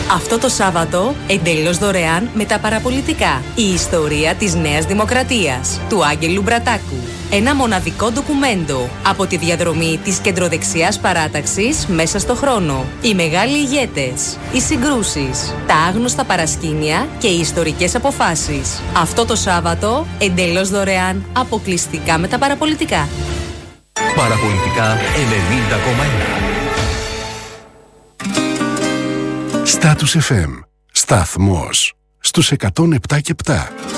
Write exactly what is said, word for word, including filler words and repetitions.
Αυτό το Σάββατο, εντελώς δωρεάν με τα παραπολιτικά. Η ιστορία της Νέας Δημοκρατίας, του Άγγελου Μπρατάκου. Ένα μοναδικό ντοκουμέντο από τη διαδρομή της κεντροδεξιάς παράταξης μέσα στο χρόνο. Οι μεγάλοι ηγέτες, οι συγκρούσεις, τα άγνωστα παρασκήνια και οι ιστορικές αποφάσεις. Αυτό το Σάββατο, εντελώς δωρεάν, αποκλειστικά με τα παραπολιτικά. Παραπολιτικά ενενήντα κόμμα ένα. Status εφ εμ. Σταθμός στους εκατόν επτά και επτά.